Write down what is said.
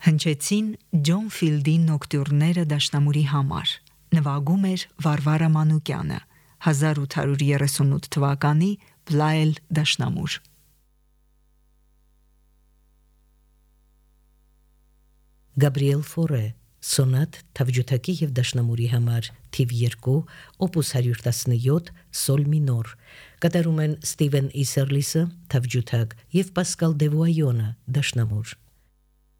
Հնչեցին Ջոն Ֆիլդի նոկտյուրները դաշնամուրի համար։ Նվագում էր Վարվարա Մանուկյանը, 1838 թվականի Պլայել դաշնամուր։ Գաբրիել Ֆորե, Սոնատ թավջութակի և դաշնամուրի համար, թիվ 2, օպուս 117, սոլ մինոր, կատարում են Ստիվեն Իսերլիսը, թավջութակ, և Պասկալ Դևուայոնը, դաշնամուր։